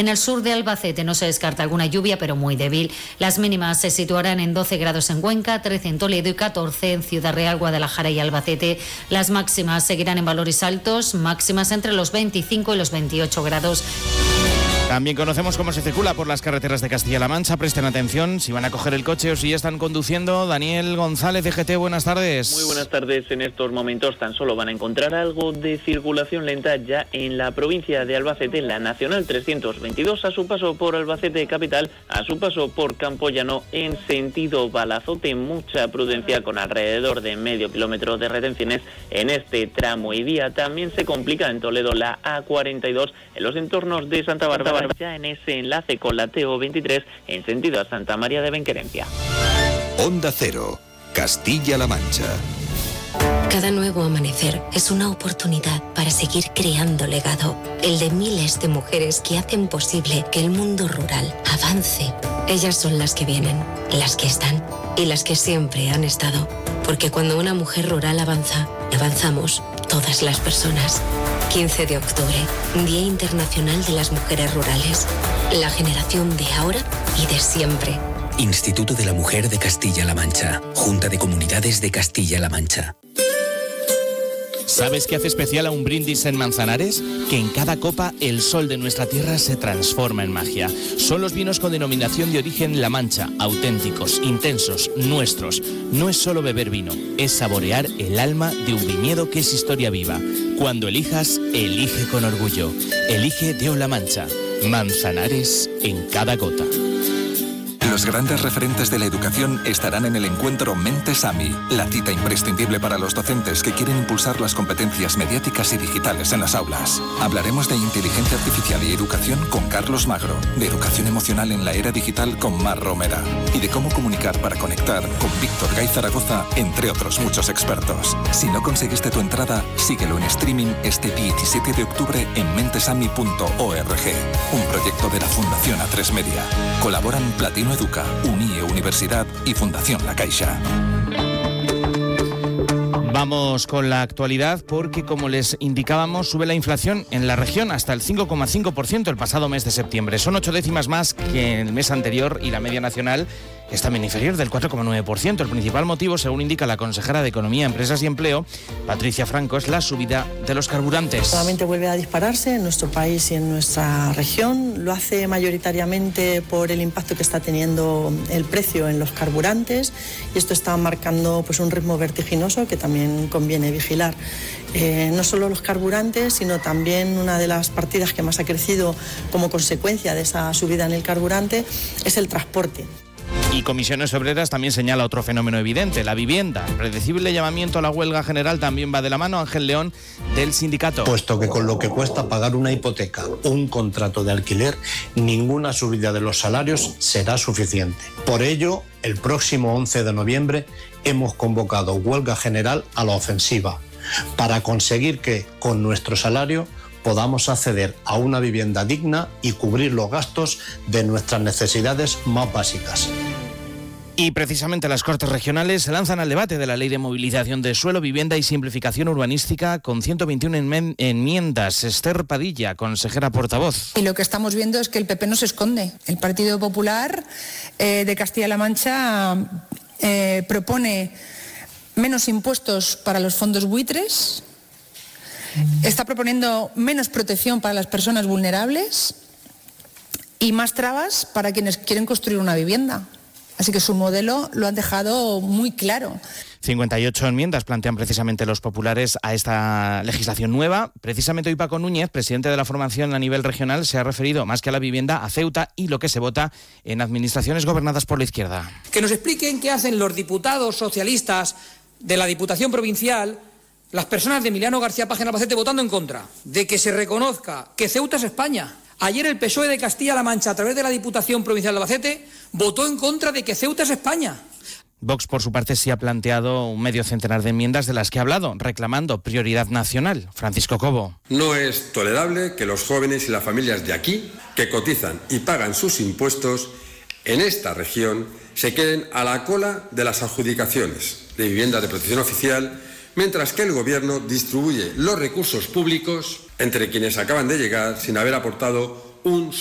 En el sur de Albacete no se descarta alguna lluvia, pero muy débil. Las mínimas se situarán en 12 grados en Cuenca, 13 en Toledo y 14 en Ciudad Real, Guadalajara y Albacete. Las máximas seguirán en valores altos, máximas entre los 25 y los 28 grados. También conocemos cómo se circula por las carreteras de Castilla-La Mancha. Presten atención si van a coger el coche o si ya están conduciendo. Daniel González, DGT, buenas tardes. Muy buenas tardes. En estos momentos tan solo van a encontrar algo de circulación lenta ya en la provincia de Albacete, en la Nacional 322, a su paso por Albacete capital, a su paso por Campoyano en sentido Balazote. Mucha prudencia con alrededor de medio kilómetro de retenciones en este tramo y vía. También se complica en Toledo la A42 en los entornos de Santa Bárbara, ya en ese enlace con la TO23 en sentido a Santa María de Benquerencia. Onda Cero, Castilla-La Mancha. Cada nuevo amanecer es una oportunidad para seguir creando legado, el de miles de mujeres que hacen posible que el mundo rural avance. Ellas son las que vienen, las que están y las que siempre han estado, porque cuando una mujer rural avanza, avanzamos todas las personas. 15 de octubre, Día Internacional de las Mujeres Rurales. La generación de ahora y de siempre. Instituto de la Mujer de Castilla-La Mancha. Junta de Comunidades de Castilla-La Mancha. ¿Sabes qué hace especial a un brindis en Manzanares? Que en cada copa el sol de nuestra tierra se transforma en magia. Son los vinos con denominación de origen La Mancha, auténticos, intensos, nuestros. No es solo beber vino, es saborear el alma de un viñedo que es historia viva. Cuando elijas, elige con orgullo. Elige DEO La Mancha. Manzanares en cada gota. Los grandes referentes de la educación estarán en el encuentro Mentes AMI, la cita imprescindible para los docentes que quieren impulsar las competencias mediáticas y digitales en las aulas. Hablaremos de inteligencia artificial y educación con Carlos Magro, de educación emocional en la era digital con Mar Romera y de cómo comunicar para conectar con Víctor Gay Zaragoza, entre otros muchos expertos. Si no conseguiste tu entrada, síguelo en streaming este 17 de octubre en mentesami.org, un proyecto de la Fundación A3 Media. Colaboran Platino Educa, UNIE Universidad y Fundación La Caixa. Vamos con la actualidad porque, como les indicábamos, sube la inflación en la región hasta el 5,5% el pasado mes de septiembre. Son 8 décimas más que el mes anterior y la media nacional es también inferior del 4,9%. El principal motivo, según indica la consejera de Economía, Empresas y Empleo, Patricia Franco, es la subida de los carburantes. Nuevamente vuelve a dispararse en nuestro país y en nuestra región. Lo hace mayoritariamente por el impacto que está teniendo el precio en los carburantes y esto está marcando pues un ritmo vertiginoso que también conviene vigilar. No solo los carburantes, sino también una de las partidas que más ha crecido como consecuencia de esa subida en el carburante es el transporte. Y Comisiones Obreras también señala otro fenómeno evidente, la vivienda. El predecible llamamiento a la huelga general también va de la mano. Ángel León, del sindicato. Puesto que con lo que cuesta pagar una hipoteca o un contrato de alquiler, ninguna subida de los salarios será suficiente. Por ello, el próximo 11 de noviembre hemos convocado huelga general a la ofensiva para conseguir que, con nuestro salario, podamos acceder a una vivienda digna y cubrir los gastos de nuestras necesidades más básicas. Y precisamente las Cortes Regionales se lanzan al debate de la Ley de Movilización de Suelo, Vivienda y Simplificación Urbanística con 121 enmiendas. Esther Padilla, consejera portavoz. Y lo que estamos viendo es que el PP no se esconde. El Partido Popular de Castilla-La Mancha propone menos impuestos para los fondos buitres, está proponiendo menos protección para las personas vulnerables y más trabas para quienes quieren construir una vivienda. Así que su modelo lo han dejado muy claro. 58 enmiendas plantean precisamente los populares a esta legislación nueva. Precisamente hoy Paco Núñez, presidente de la formación a nivel regional, se ha referido más que a la vivienda, a Ceuta y lo que se vota en administraciones gobernadas por la izquierda. Que nos expliquen qué hacen los diputados socialistas de la Diputación Provincial, las personas de Emiliano García Paje en Albacete, votando en contra de que se reconozca que Ceuta es España. Ayer el PSOE de Castilla-La Mancha, a través de la Diputación Provincial de Albacete, votó en contra de que Ceuta es España. Vox, por su parte, sí ha planteado un medio centenar de enmiendas de las que ha hablado, reclamando prioridad nacional. Francisco Cobo. No es tolerable que los jóvenes y las familias de aquí, que cotizan y pagan sus impuestos en esta región, se queden a la cola de las adjudicaciones de vivienda de protección oficial, mientras que el Gobierno distribuye los recursos públicos entre quienes acaban de llegar sin haber aportado un